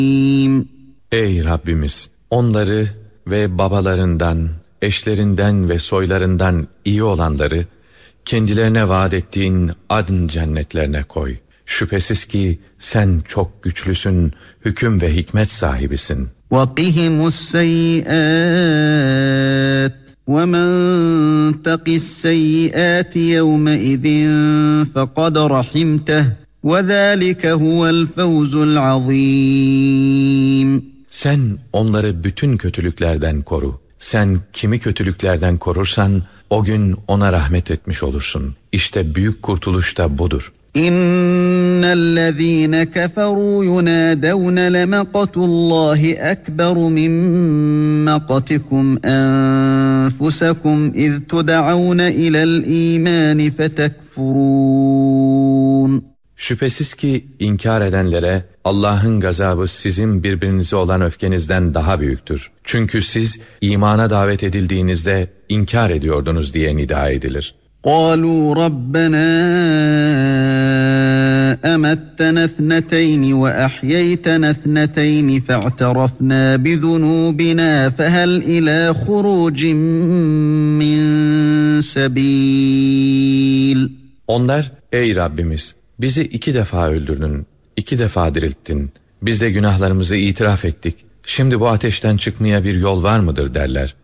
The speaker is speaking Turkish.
Ey Rabbimiz! Onları ve babalarından, eşlerinden ve soylarından iyi olanları kendilerine vaat ettiğin adn cennetlerine koy. Şüphesiz ki sen çok güçlüsün, hüküm ve hikmet sahibisin. وَقِهِمُ السَّيِّئَاتِ وَمَنْ تَقِ السَّيِّئَاتِ يَوْمَئِذٍ فَقَدْ رَحِمْتَهُ وَذَٰلِكَ هُوَ الْفَوْزُ الْعَظِيمُ. Sen onları bütün kötülüklerden koru. Sen kimi kötülüklerden korursan o gün ona rahmet etmiş olursun. İşte büyük kurtuluş da budur. İnnellezîne keferû yunâdevne lemaqatullâhi ekberu min maqatikum enfusekum iz tud'avne ilel îmâni fetekfurûn. Şüphesiz ki inkar edenlere Allah'ın gazabı sizin birbirinize olan öfkenizden daha büyüktür. Çünkü siz imana davet edildiğinizde inkar ediyordunuz diye nida edilir. قَالُوا رَبَّنَا أَمَتَّنَا اثْنَتَيْنِ وَأَحْيَيْتَنَا اثْنَتَيْنِ فَاعْتَرَفْنَا بِذُنُوبِنَا فَهَلْ إِلَى خُرُوجٍ مِّن سَبِيلٍ. Onlar, ey Rabbimiz! Bizi 2 defa öldürdün, 2 defa dirilttin. Biz de günahlarımızı itiraf ettik. Şimdi bu ateşten çıkmaya bir yol var mıdır derler.